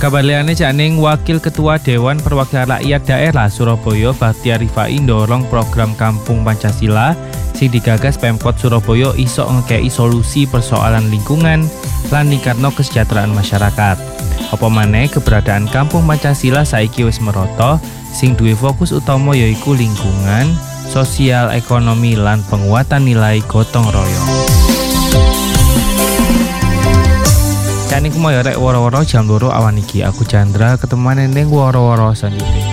Kabar liyane janing Wakil Ketua Dewan Perwakilan Rakyat Daerah Surabaya Bachtiar Rifai ndorong program Kampung Pancasila sing digagas Pemkot Surabaya iso ngekei solusi persoalan lingkungan lan ningkatno kesejahteraan masyarakat. Apa maneh keberadaan Kampung Pancasila saiki wis merata sing duwe fokus utama yaiku lingkungan, sosial, ekonomi lan penguatan nilai gotong royong. Jane kumoyo rek woro-woro jam 2 awan iki. Aku Chandra, ketemuan ning woro-woro selanjutnya.